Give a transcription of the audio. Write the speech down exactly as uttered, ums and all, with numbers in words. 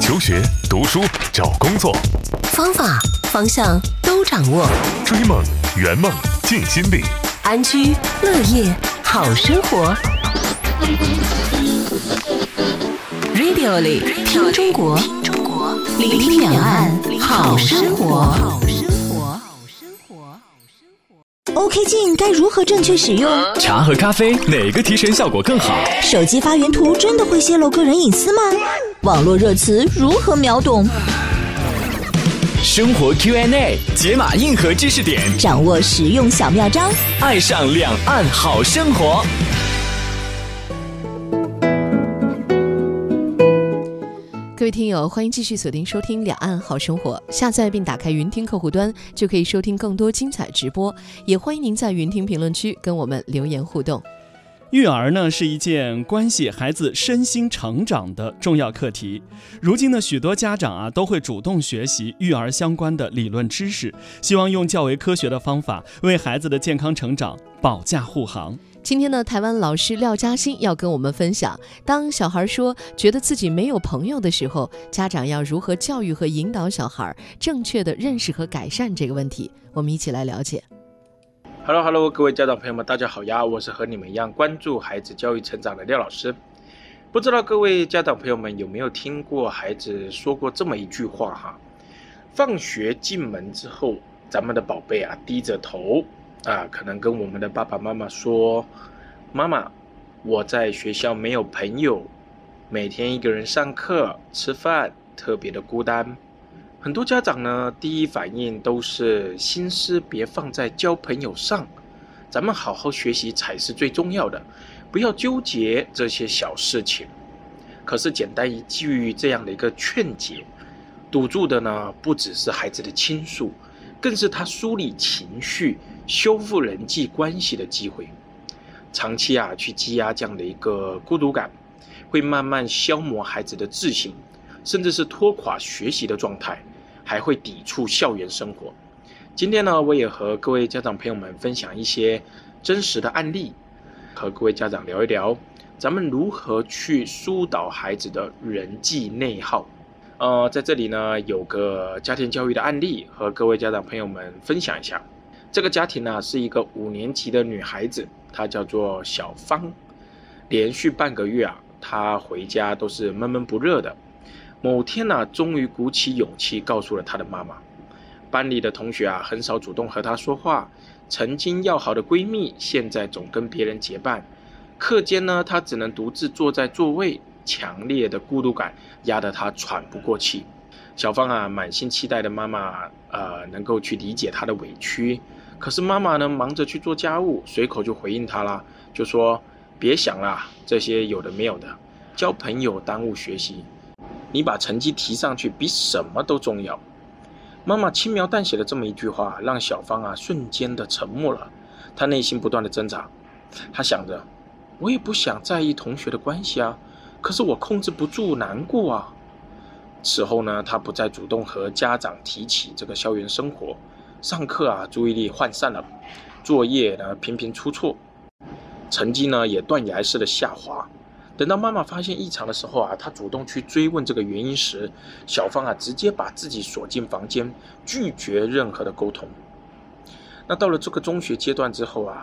求学、读书、找工作， 方法、方向都掌握。 追梦、圆梦、尽心力， 安居乐业，好生活。Radio 里听中国，聆听两岸，好生活。 OK 镜该如何正确使用？ 茶和咖啡哪个提神效果更好？ 手机发原图真的会泄露个人隐私吗？网络热词如何秒懂？ 生活 Q and A 解码硬核知识点， 掌握实用小妙招， 爱上两岸好生活。 各位听友，欢迎继续锁定收听两岸好生活，下载并打开云听客户端就可以收听更多精彩直播，也欢迎您在云听评论区跟我们留言互动。 育儿呢是一件关系孩子身心成长的重要课题。如今呢，许多家长啊都会主动学习育儿相关的理论知识，希望用较为科学的方法为孩子的健康成长保驾护航。 今天呢，台湾老师廖嘉欣要跟我们分享，当小孩说觉得自己没有朋友的时候，家长要如何教育和引导小孩正确的认识和改善这个问题。我们一起来了解。 Hello Hello， 各位家长朋友们，大家好呀！我是和你们一样关注孩子教育成长的廖老师。不知道各位家长朋友们有没有听过孩子说过这么一句话哈？放学进门之后，咱们的宝贝啊低着头啊，可能跟我们的爸爸妈妈说：“妈妈，我在学校没有朋友，每天一个人上课吃饭，特别的孤单。”很多家长呢，第一反应都是心思别放在交朋友上，咱们好好学习才是最重要的，不要纠结这些小事情。可是简单一句这样的一个劝解，堵住的呢，不只是孩子的倾诉，更是他梳理情绪、修复人际关系的机会。长期啊，去积压这样的一个孤独感，会慢慢消磨孩子的自信，甚至是拖垮学习的状态，还会抵触校园生活。今天呢，我也和各位家长朋友们分享一些真实的案例，和各位家长聊一聊，咱们如何去疏导孩子的人际内耗。呃，在这里呢，有个家庭教育的案例和各位家长朋友们分享一下。这个家庭呢，是一个五年级的女孩子，她叫做小芳。连续半个月啊，她回家都是闷闷不乐的。某天呢、啊，终于鼓起勇气告诉了她的妈妈。班里的同学啊，很少主动和她说话。曾经要好的闺蜜，现在总跟别人结伴。课间呢，她只能独自坐在座位，强烈的孤独感压得她喘不过气。小芳啊，满心期待的妈妈，呃，能够去理解她的委屈。可是妈妈呢，忙着去做家务，随口就回应她啦，就说：“别想啦，这些有的没有的，交朋友耽误学习。你把成绩提上去比什么都重要。”妈妈轻描淡写的这么一句话，让小芳啊瞬间的沉默了。她内心不断的挣扎，她想着，我也不想在意同学的关系啊，可是我控制不住难过啊。此后呢，她不再主动和家长提起这个校园生活，上课啊注意力涣散了，作业呢频频出错，成绩呢也断崖式的下滑。等到妈妈发现异常的时候啊，她主动去追问这个原因时，小芳啊直接把自己锁进房间，拒绝任何的沟通。那到了这个中学阶段之后啊，